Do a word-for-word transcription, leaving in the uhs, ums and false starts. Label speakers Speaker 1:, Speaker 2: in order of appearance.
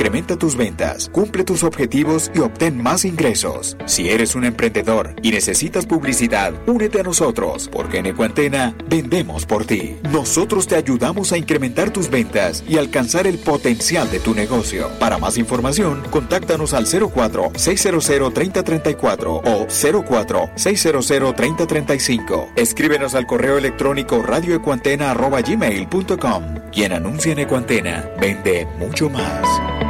Speaker 1: incrementa tus ventas, cumple tus objetivos y obtén más ingresos. Si eres un emprendedor y necesitas publicidad, únete a nosotros, porque en Ecuantena vendemos por ti. Nosotros te ayudamos a incrementar tus ventas y alcanzar el potencial de tu negocio. Para más información, contáctanos al cero cuatro, seis cero cero, tres cero tres cuatro o cero cuatro, seis cero cero, tres cero tres cinco. Escríbenos al correo electrónico radioecuantena arroba gmail punto com. Quien anuncia en Ecuantena vende mucho más.